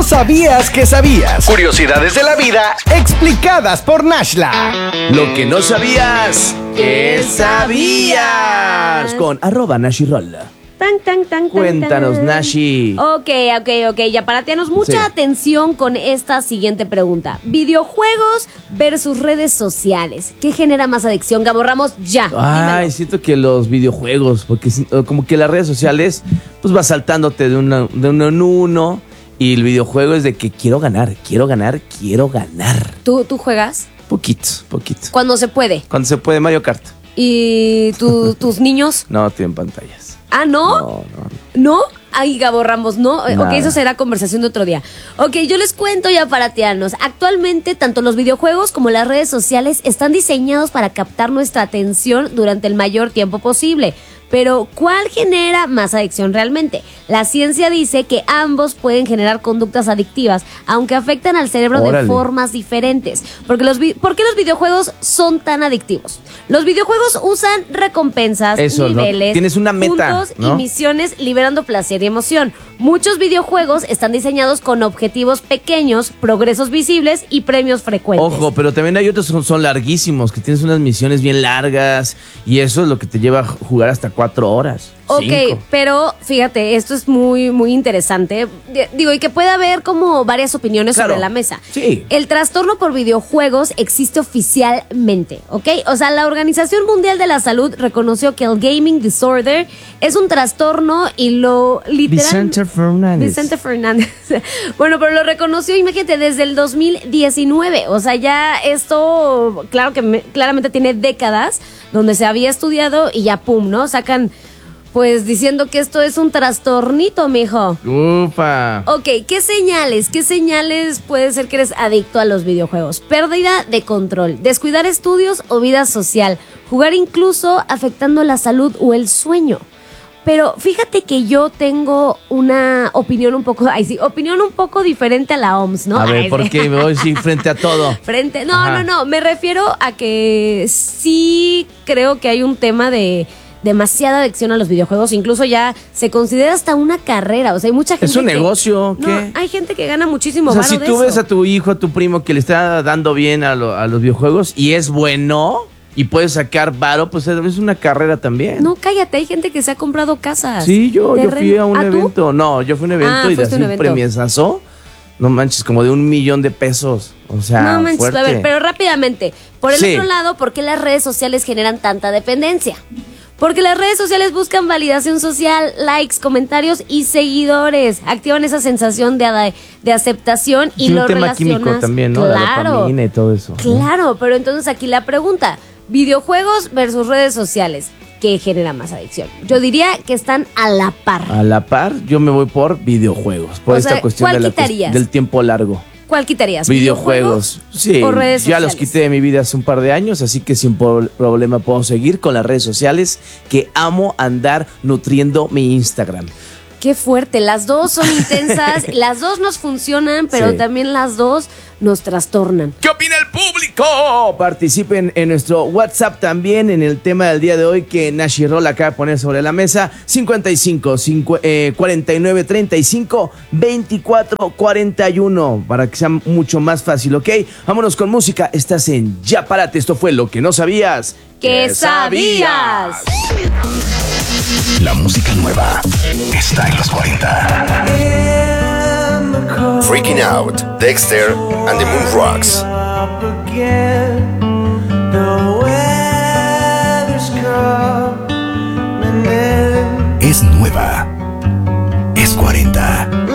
sabías que sabías. Curiosidades de la vida explicadas por Nashla. Lo que no sabías que sabías. Con @Nashiroll. Cuéntanos, Nashi. Ok, ya parateanos mucha atención con esta siguiente pregunta. Videojuegos versus redes sociales. ¿Qué genera más adicción? Gabo Ramos, ya. Ay, siento que los videojuegos, porque como que las redes sociales, pues vas saltándote de uno en uno, y el videojuego es de que quiero ganar. ¿Tú juegas? Poquito. Cuando se puede. Cuando se puede, Mario Kart. ¿Y tus niños? No tienen pantallas. Ah, ¿no? ¿No? Ay, Gabo Ramos, no. Nada. Ok, eso será conversación de otro día. Ok, yo les cuento ya para teanos. Actualmente, tanto los videojuegos como las redes sociales están diseñados para captar nuestra atención durante el mayor tiempo posible. Pero, ¿cuál genera más adicción realmente? La ciencia dice que ambos pueden generar conductas adictivas, aunque afectan al cerebro de formas diferentes. ¿Por qué los videojuegos son tan adictivos? Los videojuegos usan recompensas, niveles, tienes una meta, puntos ¿no? y misiones liberando placer y emoción. Muchos videojuegos están diseñados con objetivos pequeños, progresos visibles y premios frecuentes. Ojo, pero también hay otros que son larguísimos, que tienes unas misiones bien largas, y eso es lo que te lleva a jugar hasta 4 horas. Ok, 5. pero fíjate, esto es muy, muy interesante. Digo, y que puede haber como varias opiniones sobre la mesa. Sí. El trastorno por videojuegos existe oficialmente, ¿ok? O sea, la Organización Mundial de la Salud reconoció que el gaming disorder es un trastorno y lo literal... Vicente Fernández. Bueno, pero lo reconoció, imagínate, desde el 2019. O sea, ya esto, claramente tiene décadas donde se había estudiado y ya pum, ¿no? Sacan... Pues diciendo que esto es un trastornito, mijo. Ufa. Ok, ¿qué señales puede ser que eres adicto a los videojuegos? Pérdida de control, descuidar estudios o vida social, jugar incluso afectando la salud o el sueño. Pero fíjate que yo tengo una opinión un poco diferente a la OMS, ¿no? A ver, ¿por qué me voy frente a todo? No, me refiero a que sí creo que hay un tema de demasiada adicción a los videojuegos, incluso ya se considera hasta una carrera, o sea, hay mucha gente. Es un negocio, ¿qué? No, hay gente que gana muchísimo varo de eso. Si tú ves a tu hijo, a tu primo que le está dando bien a los videojuegos y es bueno y puede sacar varo, pues es una carrera también. No, cállate, hay gente que se ha comprado casas. Sí, yo fui a un evento. ¿Tú? No, yo fui a un evento y de así un premiazazo. No manches, como de $1,000,000. O sea, no manches, fuerte. A ver, pero rápidamente. Por el otro lado, ¿por qué las redes sociales generan tanta dependencia? Porque las redes sociales buscan validación social, likes, comentarios y seguidores. Activan esa sensación de aceptación y lo relacionas. Tiene un tema químico también, ¿no? Claro. La dopamina y todo eso. Claro, pero entonces aquí la pregunta: videojuegos versus redes sociales, ¿qué genera más adicción? Yo diría que están a la par. A la par, yo me voy por videojuegos. Por esta cuestión del tiempo largo. ¿Cuál quitarías? Videojuegos. Sí, o redes ya sociales. los quité de mi vida hace un par de años, así que sin problema puedo seguir con las redes sociales, que amo andar nutriendo mi Instagram. Qué fuerte, las dos son intensas, las dos nos funcionan, pero también las dos nos trastornan. ¿Qué opina el público? Participen en nuestro WhatsApp también en el tema del día de hoy que Nashiroll acaba de poner sobre la mesa. 49 35 24 41 para que sea mucho más fácil, ¿ok? Vámonos con música. Estás en Ya Párate. Esto fue Lo que no sabías que sabías. La música nueva está en los 40. Freaking Out, Dexter and the Moon Rocks. Es nueva.